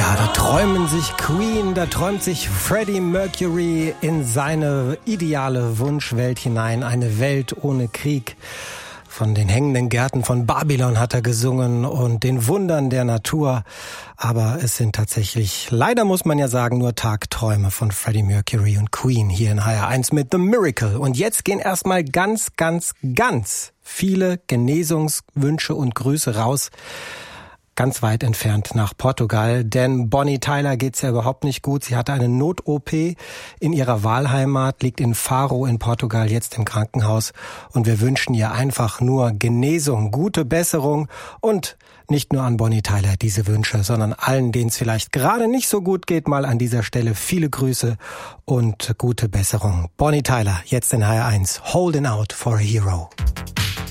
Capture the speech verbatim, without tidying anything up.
Ja, da träumen sich Queen, da träumt sich Freddie Mercury in seine ideale Wunschwelt hinein. Eine Welt ohne Krieg. Von den hängenden Gärten von Babylon hat er gesungen und den Wundern der Natur. Aber es sind tatsächlich, leider muss man ja sagen, nur Tagträume von Freddie Mercury und Queen hier in H R eins mit The Miracle. Und jetzt gehen erstmal ganz, ganz, ganz viele Genesungswünsche und Grüße raus. Ganz weit entfernt nach Portugal, denn Bonnie Tyler geht's ja überhaupt nicht gut. Sie hatte eine Not-O P in ihrer Wahlheimat, liegt in Faro in Portugal, jetzt im Krankenhaus. Und wir wünschen ihr einfach nur Genesung, gute Besserung und nicht nur an Bonnie Tyler diese Wünsche, sondern allen, denen es vielleicht gerade nicht so gut geht, mal an dieser Stelle viele Grüße und gute Besserung. Bonnie Tyler, jetzt in H R eins, Holding Out for a Hero.